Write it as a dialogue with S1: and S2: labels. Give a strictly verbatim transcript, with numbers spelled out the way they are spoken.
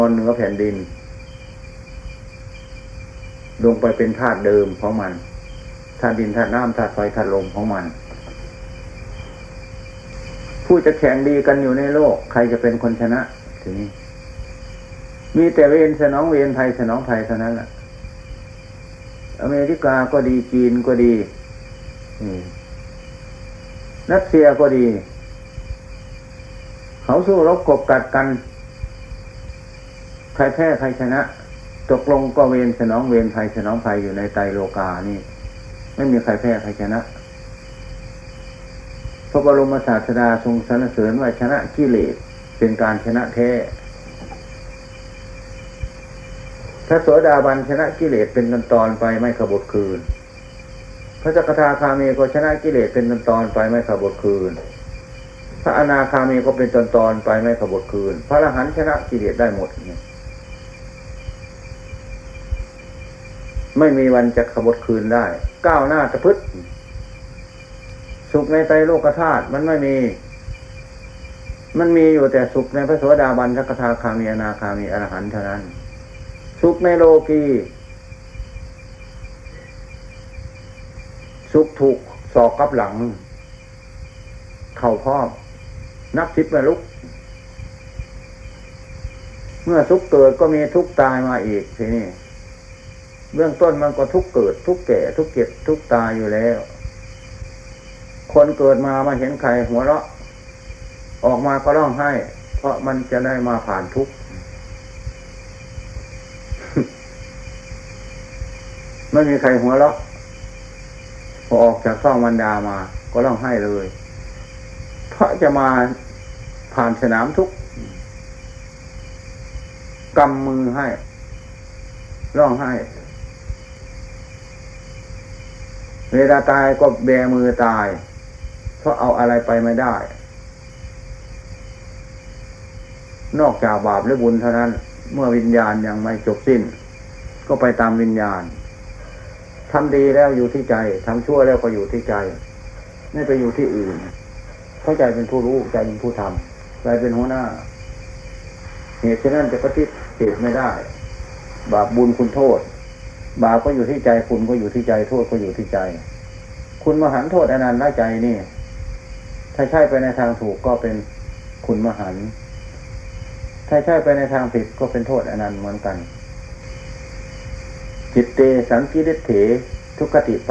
S1: นอนเหนือแผ่นดินลงไปเป็นธาตุเดิมของมันธาตุดินธาตุน้ำธาตุไฟธาตุลมของมันผู้จะแข่งดีกันอยู่ในโลกใครจะเป็นคนชนะทีนี้มีแต่เวรสนองเวรภัยสนองภัยเท่านั้นแหละอเมริกาก็ดีจีนก็ดีรัสเซียก็ดีเขาสู้รบกบกัดกันใครแพ้ใครชนะตกลงก็เวรสนองเวรภัยสนองภัยอยู่ในไตรโลกานี่ไม่มีใครแพ้ใครชนะพระบรมศาสดาทรงสรรเสริญว่าชนะกิเลสเป็นการชนะแท้พระโสดาบันชนะกิเลสเป็นตอนตอนไปไม่ขบถคืนพระสกทาคามีก็ชนะกิเลสเป็นตอนตอนไปไม่ขบถคืนพระอนาคามีก็เป็นตอนตอนไปไม่ขบถคืนพระอรหันต์ชนะกิเลสได้หมดไม่มีวันจะขบถคืนได้ก้าวหน้าตะพึดสุขในไตรโลกธาตุมันไม่มีมันมีอยู่แต่สุขในพระโสดาบันสกทาคามีอนาคามีอรหันต์เท่านั้นสุขในโลกีสุขถูกศอกกับหลังเข่าพร้อมนับสิบมาลุกเมื่อทุกเกิดก็มีทุกตายมาอีกทีนี้เบื้องต้นมันก็ทุกเกิดทุกแก่ทุกเก็บทุกตายอยู่แล้วคนเกิดมามาเห็นใครหัวเราะออกมาก็ร้องไห้เพราะมันจะได้มาผ่านทุกข์ไม่มีใครหัวเราะพอออกจากท้องมารดามาก็ร้องไห้เลยเพราะจะมาผ่านสนามทุกข์กำมือให้ร้องไห้เวลาตายก็แบมือตายเพราะเอาอะไรไปไม่ได้นอกจากบาปและบุญเท่านั้นเมื่อวิญญาณยังไม่จบสิ้นก็ไปตามวิญญาณทำดีแล้วอยู่ที่ใจทำชั่วแล้วก็อยู่ที่ใจไม่ไปอยู่ที่อื่นเพราะใจเป็นผู้รู้ใจเป็นผู้ทำใจเป็นหัวหน้าเหตุฉะนั้นจะปฏิเสธไม่ได้บาปบุญคุณโทษบาปก็อยู่ที่ใจคุณก็อยู่ที่ใจโทษก็อยู่ที่ใจคุณมหันต์โทษอนันต์ละใจนี่ถ้าใช่ไปในทางถูกก็เป็นคุณมหันต์ถ้าใช่ไปในทางผิดก็เป็นโทษอนันต์เหมือนกันจิตเตสังกิริเถทุกขติ